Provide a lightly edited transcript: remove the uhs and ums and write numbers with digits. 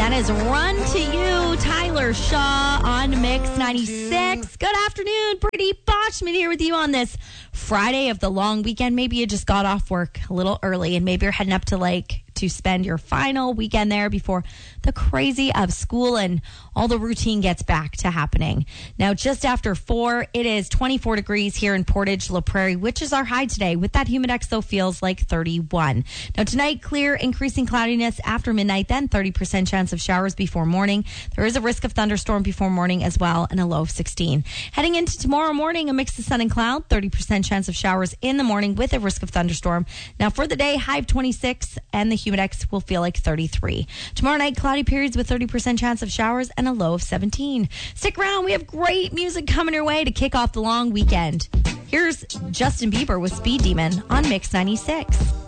That is Run to You, Tyler Shaw on Mix 96. Good afternoon, Brittany Botchman here with you on this Friday of the long weekend. Maybe you just got off work a little early and maybe you're heading up to spend your final weekend there before the crazy of school and all the routine gets back to happening. Now, just after 4, it is 24 degrees here in Portage La Prairie, which is our high today. With that humidex, though, feels like 31. Now, tonight, clear, increasing cloudiness after midnight, then 30% chance of showers before morning. There is a risk of thunderstorm before morning as well, and a low of 16. Heading into tomorrow morning, a mix of sun and cloud, 30% chance of showers in the morning with a risk of thunderstorm. Now, for the day, high of 26, and the humidex will feel like 33. Tomorrow night, cloudy periods with 30% chance of showers and a low of 17. Stick around. We have great music coming your way to kick off the long weekend. Here's Justin Bieber with Speed Demon on Mix 96.